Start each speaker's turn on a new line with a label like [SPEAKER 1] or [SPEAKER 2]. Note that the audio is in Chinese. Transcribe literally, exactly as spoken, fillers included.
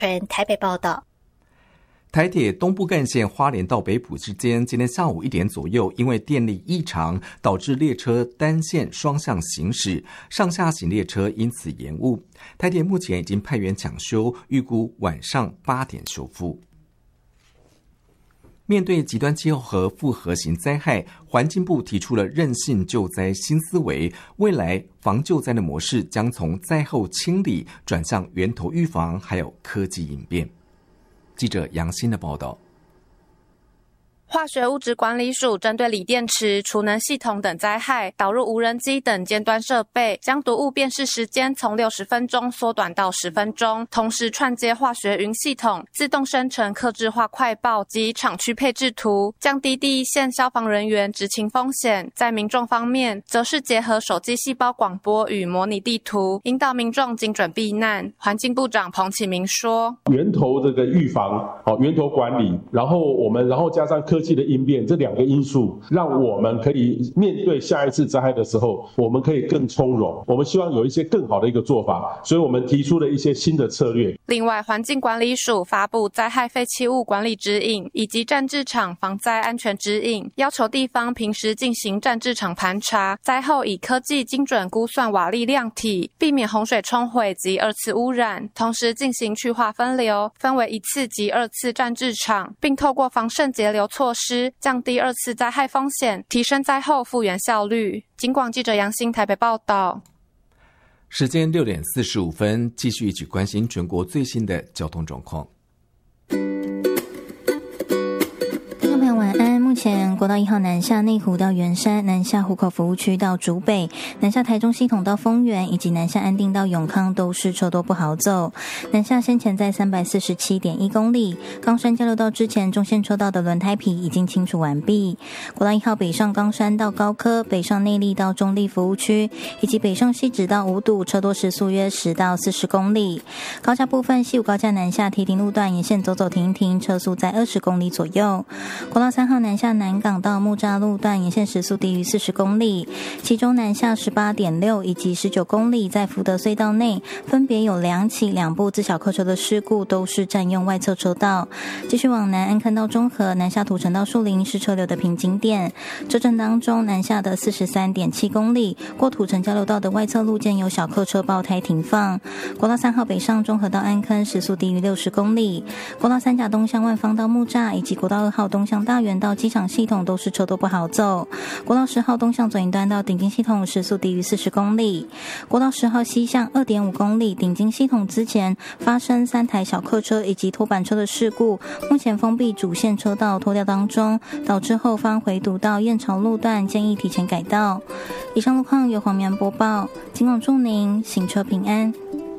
[SPEAKER 1] 人台北报道。
[SPEAKER 2] 台铁东部干线花莲到北埔之间，今天下午一点左右，因为电力异常，导致列车单线双向行驶，上下行列车因此延误。台铁目前已经派员抢修，预估晚上八点修复。面对极端气候和复合型灾害，环境部提出了韧性救灾新思维，未来防救灾的模式将从灾后清理转向源头预防，还有科技应变。记者杨欣的报道。
[SPEAKER 3] 化学物质管理署针对锂电池、储能系统等灾害，导入无人机等尖端设备，将毒物辨识时间从六十分钟缩短到十分钟，同时串接化学云系统，自动生成客制化快报及厂区配置图，降低第一线消防人员执勤风险。在民众方面，则是结合手机细胞广播与模拟地图，引导民众精准避难。环境部长彭启明说：
[SPEAKER 4] 源头这个预防，好，源头管理，然后我们然后加上科技的应变，这两个因素让我们可以面对下一次灾害的时候，我们可以更从容。我们希望有一些更好的一个做法，所以我们提出了一些新的策略。
[SPEAKER 3] 另外，环境管理署发布灾害废弃物管理指引以及战置场防灾安全指引，要求地方平时进行战置场盘查，灾后以科技精准估算瓦砾量体，避免洪水冲毁及二次污染，同时进行去化分流，分为一次及二次战置场，并透过防渗截流措施降低二次灾害风险，提升灾后复原效率。警广记者杨欣台北报道。
[SPEAKER 2] 时间六点四十五分，继续一起关心全国最新的交通状况。
[SPEAKER 5] 目前国道一号南下内湖到圆山，南下湖口服务区到竹北，南下台中系统到丰原，以及南下安定到永康都是车多不好走。南下先前在 三百四十七点一公里，冈山交流道之前中线车道的轮胎皮已经清除完毕。国道一号北上冈山到高科，北上内壢到中壢服务区，以及北上汐止到五堵，车多时速约十到四十公里。高架部分，西武高架南下堤顶路段沿线走走停停，车速在二十公里左右。国道三号南下南港到木栅路段沿线时速低于四十公里，其中南下 十八点六 以及十九公里在福德隧道内分别有两起两部自小客车的事故，都是占用外侧车道。继续往南安坑到中和，南下土城到树林是车流的瓶颈点。车阵当中，南下的 四十三点七公里过土城交流道的外侧路肩有小客车爆胎停放。国道三号北上中和到安坑时速低于六十公里。国道三甲东向万芳到木栅，以及国道二号东向大园到机场系统都是车多不好走。国道十号东向左营端到顶金系统时速低于四十公里。国道十号西向 二点五公里，顶金系统之前发生三台小客车以及拖板车的事故，目前封闭主线车道拖吊当中，导致后方回堵到燕巢路段，建议提前改道。以上路况由黄棉播报，警广祝您行车平安。